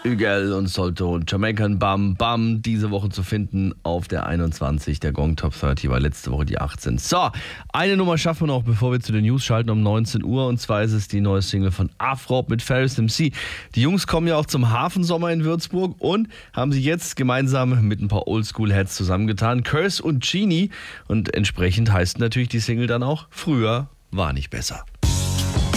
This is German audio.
Hügel und Solto und Jamaican Bam Bam diese Woche zu finden auf der 21 der Gong Top 30, war letzte Woche die 18. So, eine Nummer schaffen wir noch, bevor wir zu den News schalten um 19 Uhr, und zwar ist es die neue Single von Afrop mit Ferris MC. Die Jungs kommen ja auch zum Hafensommer in Würzburg und haben sich jetzt gemeinsam mit ein paar Oldschool-Heads zusammengetan, Curse und Genie, und entsprechend heißt natürlich die Single dann auch Früher war nicht besser.